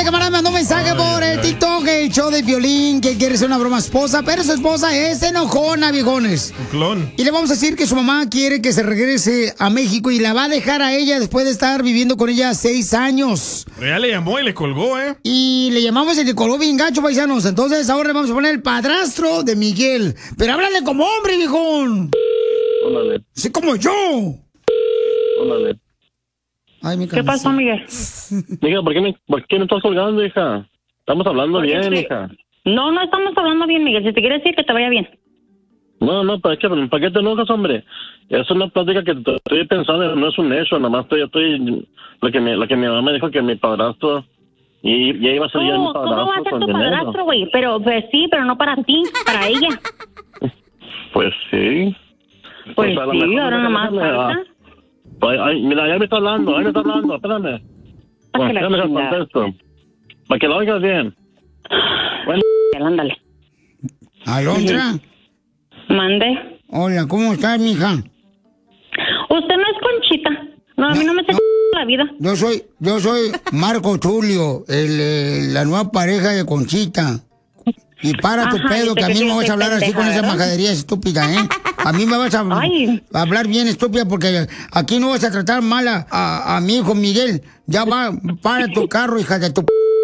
camarada mandó un mensaje por el TikTok, el show de Piolín, que quiere ser una broma esposa, pero su esposa es enojona, viejones. Un clon. Y le vamos a decir que su mamá quiere que se regrese a México y la va a dejar a ella después de estar viviendo con ella 6 años. Pero ya le llamó y le colgó, ¿eh? Y le llamamos y le colgó bien gacho, paisanos. Entonces ahora le vamos a poner el padrastro de Miguel. Pero háblale como hombre, viejón. Órale. Sí, como yo. Órale. Ay, ¿Qué pasó, Miguel? Hija, ¿por qué me estás colgando, hija? Estamos hablando bien, hija. No, no estamos hablando bien, Miguel. Si te quieres decir que te vaya bien. No, ¿para qué te enojas, hombre? Es una plática que estoy pensando, no es un hecho, nada más estoy lo que mi mamá me dijo que mi padrastro y ya iba a ser ya mi padrastro. ¿Cómo va a ser con tu dinero. padrastro, güey? Pero pues sí, pero no para ti, para ella. Pues sí. Pues a lo sí, mejor ahora nomás falta. Ay, mira, ya me está hablando, espérame. Bueno, déjame que contesto. Para que lo oigas bien. Bueno, ándale. Alondra. Mande. Hola, ¿cómo estás, mija? Usted no es Conchita. No, a mí no me hace la vida. Yo soy Marco Tulio, la nueva pareja de Conchita. Y para tu pedo, que a mí no me vas a hablar así con esa majadería estúpida, ¿eh? A mí me vas a hablar bien estúpida porque aquí no vas a tratar mal a mi hijo Miguel. Ya va, para tu carro, hija de tu...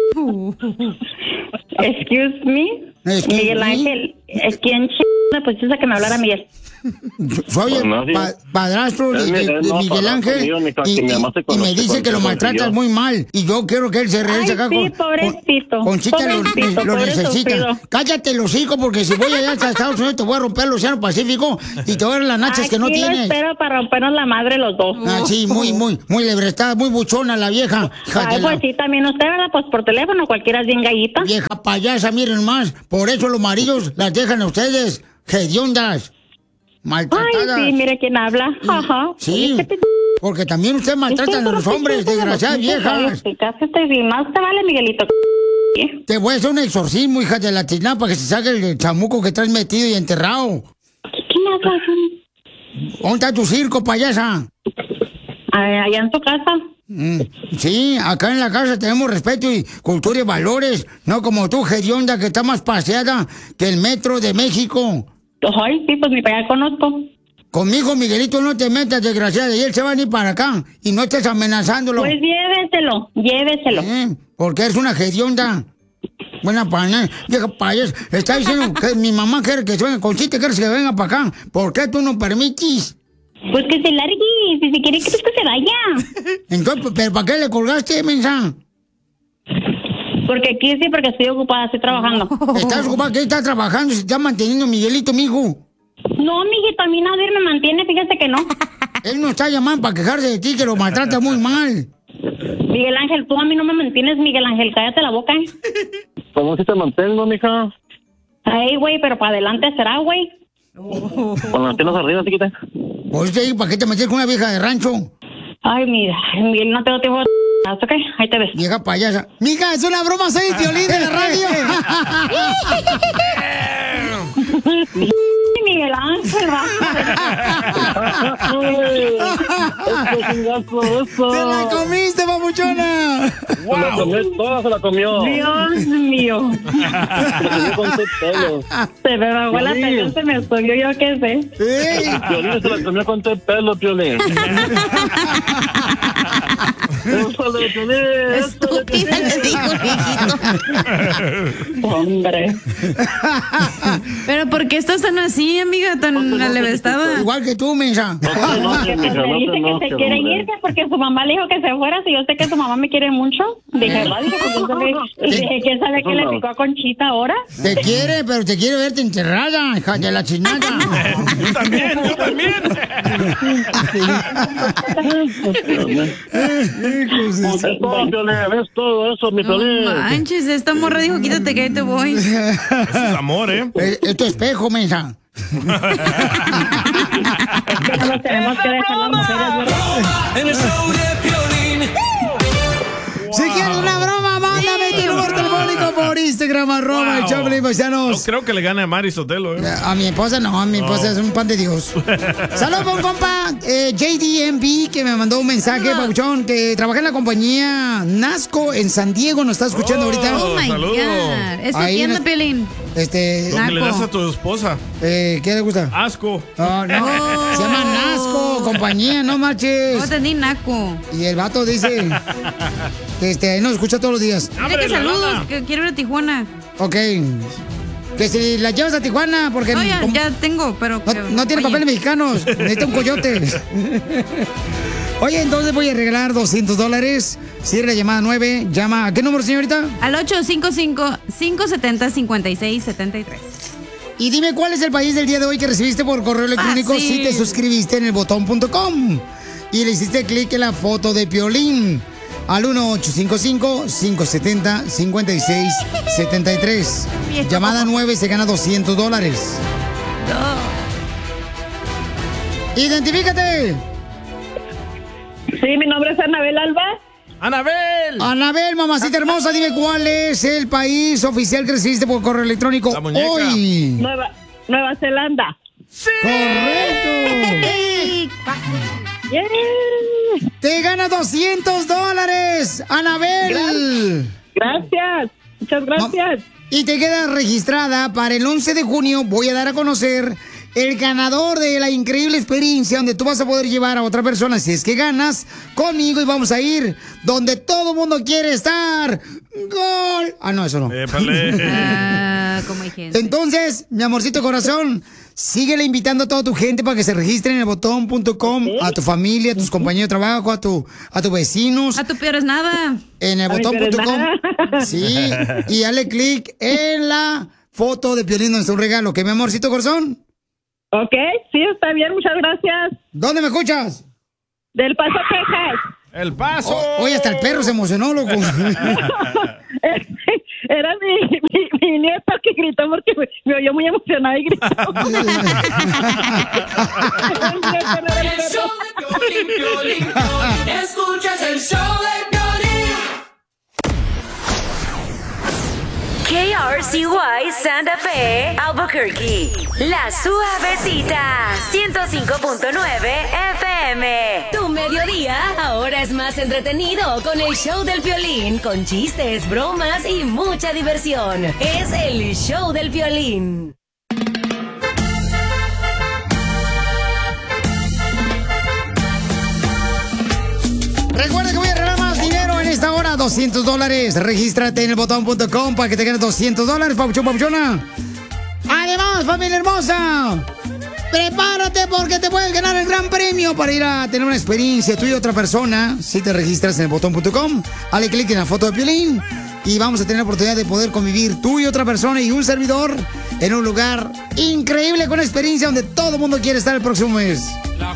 Excuse me. Miguel Ángel, es quien me pusiste a que me hablara Miguel. Soy el padrastro de Miguel Ángel y me dice que lo maltratas muy mal y yo quiero que él se regrese acá. Sí, pobrecito. Conchita lo necesita. Cállate los hijos porque si voy allá a Estados Unidos te voy a romper el Océano Pacífico y te voy a dar las nachas que no tienes. Espero para rompernos la madre los dos. Ah, sí, muy lebrestada, muy buchona la vieja. Ay, pues sí, también usted, ¿verdad? Pues por teléfono cualquiera es bien gallita. Vieja payasa, miren más. Por eso los maridos las dejan a ustedes hediondas. Maltratadas. Ay, sí, mire quién habla. Ajá. Sí, porque también ustedes maltratan a los hombres, desgraciadas viejas. Más te vale, Miguelito. Te voy a hacer un exorcismo, hija de la tina, para que se saque el chamuco que traes metido y enterrado. ¿Qué me haces? ¿Dónde está tu circo, payasa? Allá en tu casa. Sí, acá en la casa tenemos respeto y cultura y valores, no como tú, hedionda, que está más paseada que el metro de México. Ay, sí, pues ni para allá conozco. Conmigo, Miguelito, no te metas, desgraciada, y él se va a ir para acá, y no estés amenazándolo. Pues lléveselo. Porque eres una hedionda. Buena pana, vieja payas. Está diciendo que mi mamá quiere que se venga, Conchita quiere que se venga para acá. ¿Por qué tú no permites? Pues que se largue, si se quiere que se vaya. Entonces, ¿pero para qué le colgaste, mensa? Porque aquí sí, porque estoy ocupada, estoy trabajando. ¿Estás ocupada? ¿Qué estás trabajando? ¿Se está manteniendo Miguelito, mijo? No, mijito, a mí nadie me mantiene, fíjate que no. Él no está llamando para quejarse de ti, que lo maltrata muy mal. Miguel Ángel, tú a mí no me mantienes, Miguel Ángel, cállate la boca, ¿Cómo si te mantengo, mija? Ay, güey, pero para adelante será, güey. Con las piernas arriba, chiquita. Pues ¿para qué te metes con una vieja de rancho? Ay, mira, Miguel, no tengo tiempo de... ¿Ok? Ahí te ves. Vieja payasa. Mija, es una broma, soy Piolín de la radio. Miguel Ángel, ¡Te la comiste, papuchona! Wow. Se la comió. Dios mío. Se me bajó la pelo, se me subió, yo qué sé. Piolín se la comió con todo el pelo, Piolín. Estúpida, le dijo, viejito. Hombre. Pero ¿por qué estás tan así, amiga? Tan alevestada. Igual que tú, mensa. Me dice que se quiere ir, porque su mamá le dijo que se fuera. Si yo sé que su mamá me quiere mucho. Dije, ¿quién sabe qué le picó a Conchita ahora? Te quiere, pero te quiere verte enterrada, hija de la chinada. Yo también. ¿Ves todo eso, mi Piolín? No manches, esta morra dijo, quítate que ahí te voy. Eso es amor, ¿eh? Es tu espejo, mensa. Es que no nos tenemos que dejar las mujeres, ¿verdad? En el show de Piolín. Si quieres una broma, mándame tu número telefónico por Instagram, @el show de Piolín, paisanos. No creo que le gane a Mari Sotelo, ¿eh? A mi esposa no, a mi esposa es un pan de Dios. Saludos para un compa, JDMB, que me mandó un mensaje, papuchón, que trabaja en la compañía Nasco en San Diego, nos está escuchando ahorita. Oh my saludos. God. ¿Es tu tienda, Piolín? Lo que le das a tu esposa. ¿Qué le gusta? Asco. No, se llama Nasco, compañía, no marches. No entendí, naco. Y el vato dice que ahí nos escucha todos los días. Dile que saludos, que quiero ir a Tijuana. Ok. Que si la llevas a Tijuana, porque... No, ya tengo, pero... No tiene papeles mexicanos, necesita un coyote. Oye, entonces voy a regalar $200. Cierra la llamada 9. Llama, ¿a qué número, señorita? Al 855-570-5673. Y dime cuál es el país del día de hoy que recibiste por correo electrónico si te suscribiste en elbotón.com y le hiciste clic en la foto de Piolín al 1-855-570-5673. Llamada 9 se gana $200. ¡Identifícate! Sí, mi nombre es Anabel Alba. ¡Anabel! Anabel, mamacita hermosa, dime cuál es el país oficial que recibiste por correo electrónico hoy. Nueva Zelanda. ¡Sí! ¡Correcto! Yeah. ¡Te gana $200, Anabel! Gracias. Muchas gracias. Y te quedas registrada para el 11 de junio. Voy a dar a conocer el ganador de la increíble experiencia donde tú vas a poder llevar a otra persona si es que ganas conmigo y vamos a ir donde todo mundo quiere estar. ¡Gol! Ah, no, eso no. Como dije. Entonces, mi amorcito corazón, síguele invitando a toda tu gente para que se registren en elbotón.com, a tu familia, a tus compañeros de trabajo, a tus vecinos. A tu peor es nada. En elbotón.com. Sí, y dale clic en la foto de Piolín donde está un regalo. ¿Qué, mi amorcito corazón? Ok, sí, está bien, muchas gracias. ¿Dónde me escuchas? Del Paso, Texas. ¡El Paso! Oye, hasta el perro se emocionó, loco. Era mi nieto que gritó porque me oyó muy emocionada y gritó. El show de Piolín, Piolín, Piolín. Escuchas el show de Piolín. KRCY Santa Fe, Albuquerque. La Suavecita, 105.9 FM. Tu mediodía ahora es más entretenido con el show del Piolín, con chistes, bromas y mucha diversión. Es el show del Piolín. Recuerda que voy a regalar más dinero en esta hora, $200. Regístrate en elbotón.com para que te ganes $200, papuchón, papuchona. Además, familia hermosa, prepárate porque te puedes ganar el gran premio para ir a tener una experiencia tú y otra persona. Si te registras en elbotón.com, dale clic en la foto de Piolín y vamos a tener la oportunidad de poder convivir tú y otra persona y un servidor en un lugar increíble con una experiencia donde todo el mundo quiere estar el próximo mes.